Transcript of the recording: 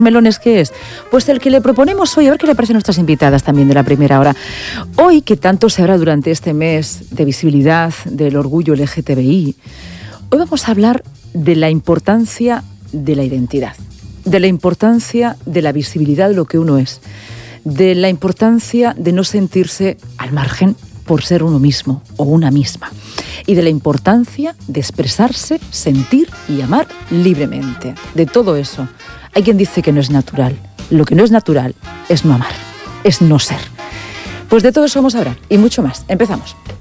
Melones, ¿qué es? Pues el que le proponemos hoy, a ver qué le parecen nuestras invitadas también de la primera hora. Hoy, que tanto se habla durante este mes de visibilidad del orgullo LGTBI, hoy vamos a hablar de la importancia de la identidad, de la importancia de la visibilidad de lo que uno es, de la importancia de no sentirse al margen por ser uno mismo o una misma, y de la importancia de expresarse, sentir y amar libremente. De todo eso. Hay quien dice que no es natural. Lo que no es natural es no amar, es no ser. Pues de todo eso vamos a hablar y mucho más. Empezamos.